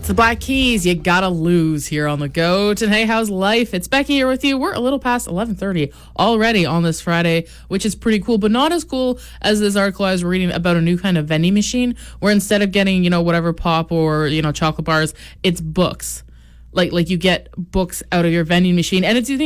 It's the Black Keys. You gotta lose here on The Goat. And hey, how's life? It's Becky here with you. We're a little past 11:30 already on this Friday, which is pretty cool, but not as cool as this article I was reading about a new kind of vending machine where instead of getting, whatever pop or, chocolate bars, it's books. Like you get books out of your vending machine. And it's